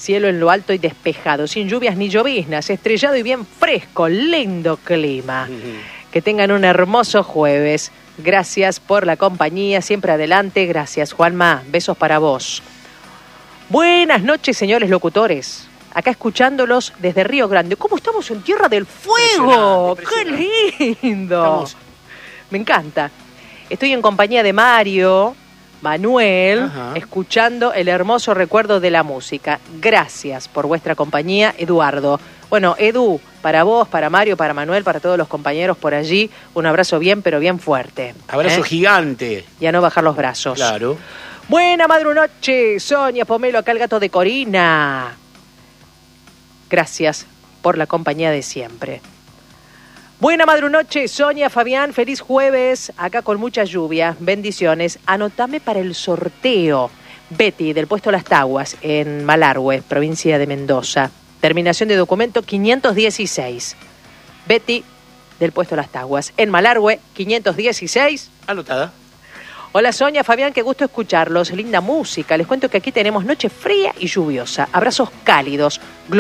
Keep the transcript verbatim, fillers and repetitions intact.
Cielo en lo alto y despejado, sin lluvias ni lloviznas, estrellado y bien fresco, lindo clima. Uh-huh. Que tengan un hermoso jueves. Gracias por la compañía, siempre adelante. Gracias, Juanma. Besos para vos. Buenas noches, señores locutores. Acá escuchándolos desde Río Grande. ¿Cómo estamos en Tierra del Fuego? Impresionante, impresionante. ¡Qué lindo! Estamos... Me encanta. Estoy en compañía de Mario, Manuel, Ajá. escuchando el hermoso recuerdo de la música. Gracias por vuestra compañía, Eduardo. Bueno, Edu, para vos, para Mario, para Manuel, para todos los compañeros por allí, un abrazo bien, pero bien fuerte. Abrazo ¿eh? gigante. Y a no bajar los brazos. Claro. Buena madrunoche, Sonia Pomelo, acá el gato de Corina. Gracias por la compañía de siempre. Buena madrunoche, Sonia, Fabián, feliz jueves, acá con mucha lluvia, bendiciones. Anotame para el sorteo. Betty, del puesto Las Taguas, en Malargüe, provincia de Mendoza. Terminación de documento quinientos dieciséis. Betty, del puesto Las Taguas, en Malargüe, quinientos dieciséis. Anotada. Hola Sonia, Fabián, qué gusto escucharlos. Linda música. Les cuento que aquí tenemos noche fría y lluviosa. Abrazos cálidos.